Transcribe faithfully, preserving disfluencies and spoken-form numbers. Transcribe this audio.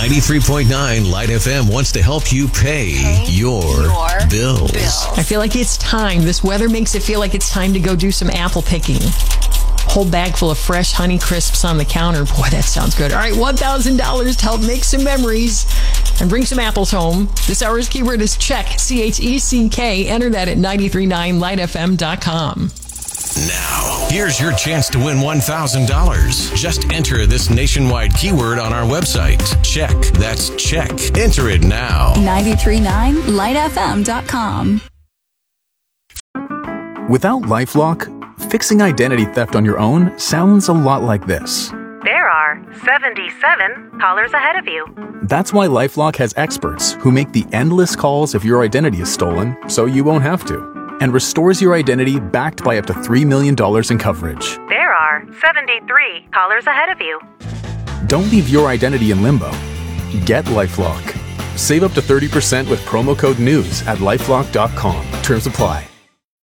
ninety-three point nine Light F M wants to help you pay, pay your, your bills. bills. I feel like it's time. This weather makes it feel like it's time to go do some apple picking. Whole bag full of fresh Honey Crisps on the counter. Boy, that sounds good. All right, one thousand dollars to help make some memories and bring some apples home. This hour's keyword is check, C H E C K. Enter that at nine three nine light f m dot com. Now, here's your chance to win one thousand dollars. Just enter this nationwide keyword on our website. Check. That's check. Enter it now. nine three nine light f m dot com. Without LifeLock, fixing identity theft on your own sounds a lot like this. There are seventy-seven callers ahead of you. That's why LifeLock has experts who make the endless calls if your identity is stolen so you won't have to, and restores your identity backed by up to three million dollars in coverage. There are seventy-three callers ahead of you. Don't leave your identity in limbo. Get LifeLock. Save up to thirty percent with promo code NEWS at lifelock dot com. Terms apply.